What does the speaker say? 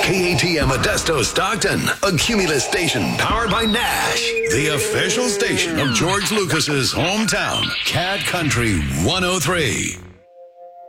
KATM Modesto Stockton, a Cumulus station powered by Nash, the official station of George Lucas's hometown, Cat Country 103.